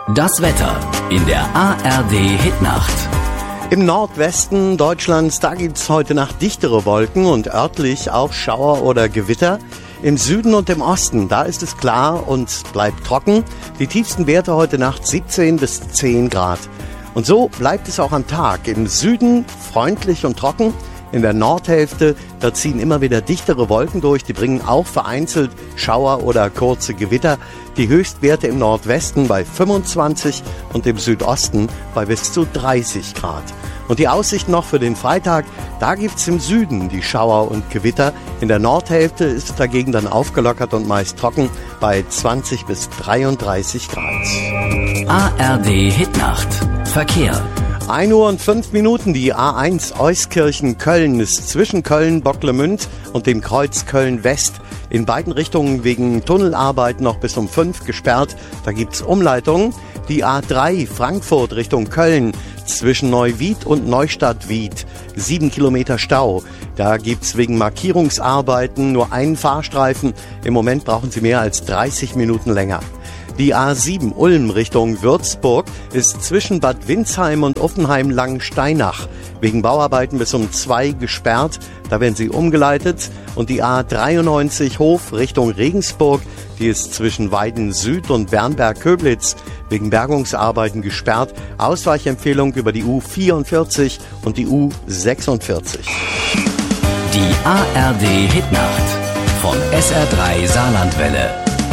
Das Wetter in der ARD Hitnacht. Im Nordwesten Deutschlands, da gibt's heute Nacht dichtere Wolken und örtlich auch Schauer oder Gewitter. Im Süden und im Osten, da ist es klar und bleibt trocken. Die tiefsten Werte heute Nacht 17 bis 10 Grad. Und so bleibt es auch am Tag. Im Süden freundlich und trocken. In der Nordhälfte, da ziehen immer wieder dichtere Wolken durch. Die bringen auch vereinzelt Schauer oder kurze Gewitter. Die Höchstwerte im Nordwesten bei 25 und im Südosten bei bis zu 30 Grad. Und die Aussicht noch für den Freitag, da gibt's im Süden die Schauer und Gewitter. In der Nordhälfte ist es dagegen dann aufgelockert und meist trocken bei 20 bis 33 Grad. ARD Hitnacht. Verkehr. 1 Uhr und 5 Minuten, die A1 Euskirchen-Köln ist zwischen Köln-Bocklemünd und dem Kreuz Köln-West in beiden Richtungen wegen Tunnelarbeiten noch bis um 5 gesperrt. Da gibt's Umleitungen. Die A3 Frankfurt Richtung Köln zwischen Neuwied und Neustadt-Wied 7 Kilometer Stau. Da gibt's wegen Markierungsarbeiten nur einen Fahrstreifen. Im Moment brauchen Sie mehr als 30 Minuten länger. Die A7 Ulm Richtung Würzburg ist zwischen Bad Windsheim und Uffenheim-Langensteinach wegen Bauarbeiten bis um 2 gesperrt. Da werden sie umgeleitet. Und die A93 Hof Richtung Regensburg, die ist zwischen Weiden Süd und Bernberg-Köblitz wegen Bergungsarbeiten gesperrt. Ausweichempfehlung über die U44 und die U46. Die ARD Hitnacht von SR3 Saarlandwelle.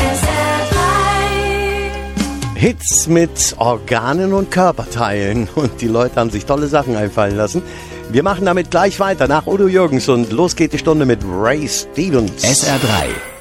Hits mit Organen und Körperteilen. Und die Leute haben sich tolle Sachen einfallen lassen. Wir machen damit gleich weiter nach Udo Jürgens und los geht die Stunde mit Ray Stevens. SR3